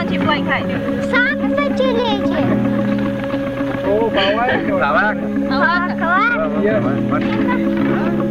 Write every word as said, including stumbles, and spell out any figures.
ce foai kai? Sabe facilmente. Oh, bawa. Bawa. Bawa.